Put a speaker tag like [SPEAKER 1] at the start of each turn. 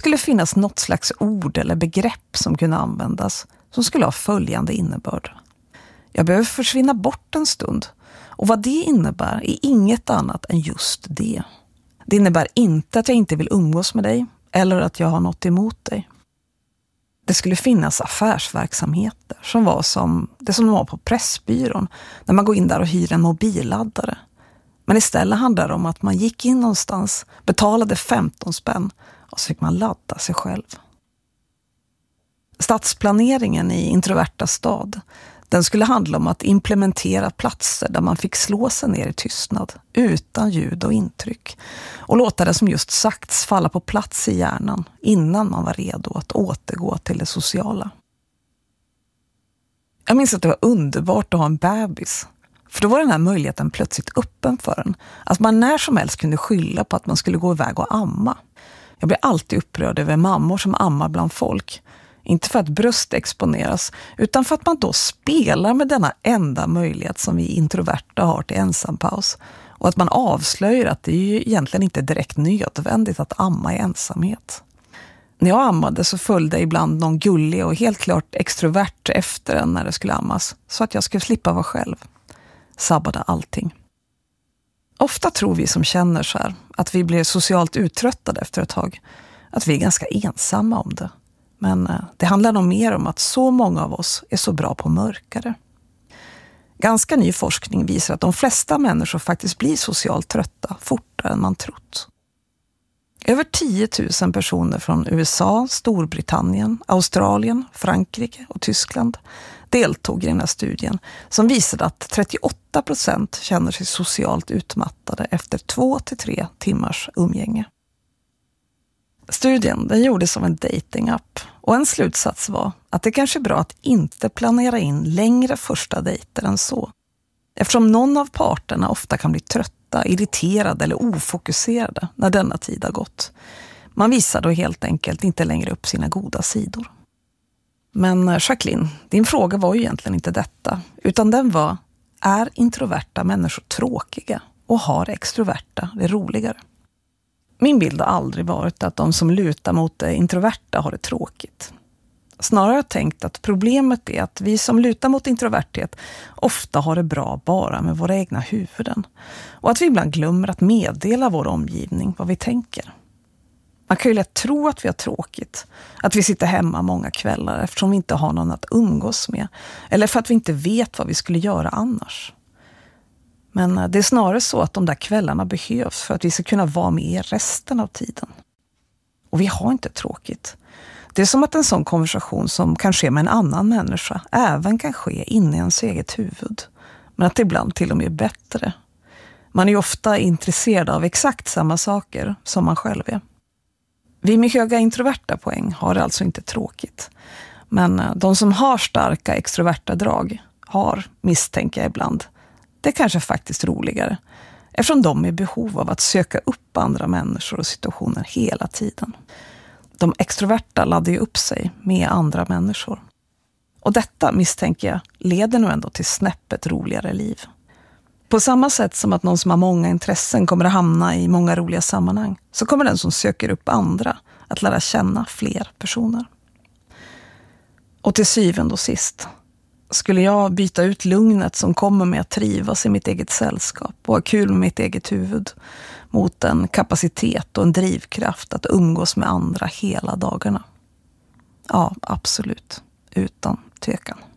[SPEAKER 1] skulle finnas något slags ord eller begrepp som kunde användas som skulle ha följande innebörd. Jag behöver försvinna bort en stund. Och vad det innebär är inget annat än just det. Det innebär inte att jag inte vill umgås med dig eller att jag har något emot dig. Det skulle finnas affärsverksamheter som var som det som var på Pressbyrån när man går in där och hyr en mobilladdare. Men istället handlar det om att man gick in någonstans, betalade 15 spänn och så fick man ladda sig själv. Stadsplaneringen i introverta stad, den skulle handla om att implementera platser där man fick slå sig ner i tystnad, utan ljud och intryck, och låta det som just sagts falla på plats i hjärnan innan man var redo att återgå till det sociala. Jag minns att det var underbart att ha en bebis, för då var den här möjligheten plötsligt öppen för en, att man när som helst kunde skylla på att man skulle gå iväg och amma. Jag blir alltid upprörd över mammor som ammar bland folk. Inte för att bröst exponeras, utan för att man då spelar med denna enda möjlighet som vi introverta har till ensampaus. Och att man avslöjar att det är ju egentligen inte direkt nödvändigt att amma i ensamhet. När jag ammade så följde ibland någon gullig och helt klart extrovert efter en när det skulle ammas, så att jag skulle slippa vara själv. Sabbade allting. Ofta tror vi som känner så här att vi blir socialt uttröttade efter ett tag. Att vi är ganska ensamma om det. Men det handlar nog mer om att så många av oss är så bra på mörkare. Ganska ny forskning visar att de flesta människor faktiskt blir socialt trötta fortare än man trott. Över 10 000 personer från USA, Storbritannien, Australien, Frankrike och Tyskland deltog i den här studien som visade att 38% känner sig socialt utmattade efter 2-3 timmars umgänge. Studien den gjordes som en datingapp och en slutsats var att det kanske är bra att inte planera in längre första dejter än så. Eftersom någon av parterna ofta kan bli trötta, irriterade eller ofokuserade när denna tid har gått. Man visar då helt enkelt inte längre upp sina goda sidor. Men Jacqueline, din fråga var ju egentligen inte detta, utan den var: är introverta människor tråkiga och har extroverta det roligare? Min bild har aldrig varit att de som lutar mot det introverta har det tråkigt. Snarare har jag tänkt att problemet är att vi som lutar mot introverthet ofta har det bra bara med våra egna huvuden. Och att vi ibland glömmer att meddela vår omgivning vad vi tänker. Man kan ju lätt tro att vi har tråkigt. Att vi sitter hemma många kvällar eftersom vi inte har någon att umgås med. Eller för att vi inte vet vad vi skulle göra annars. Men det är snarare så att de där kvällarna behövs för att vi ska kunna vara med resten av tiden. Och vi har inte tråkigt. Det är som att en sån konversation som kan ske med en annan människa även kan ske inne i ens eget huvud. Men att det ibland till och med är bättre. Man är ju ofta intresserad av exakt samma saker som man själv är. Vi med höga introverta poäng har alltså inte tråkigt. Men de som har starka extroverta drag har, misstänker jag ibland, det är kanske faktiskt roligare. Eftersom de är i behov av att söka upp andra människor och situationer hela tiden. De extroverta laddar ju upp sig med andra människor. Och detta, misstänker jag, leder nog ändå till snäppet roligare liv. På samma sätt som att någon som har många intressen kommer att hamna i många roliga sammanhang, så kommer den som söker upp andra att lära känna fler personer. Och till syvende och sist, skulle jag byta ut lugnet som kommer med att trivas i mitt eget sällskap och ha kul med mitt eget huvud mot en kapacitet och en drivkraft att umgås med andra hela dagarna? Ja, absolut. Utan tvekan.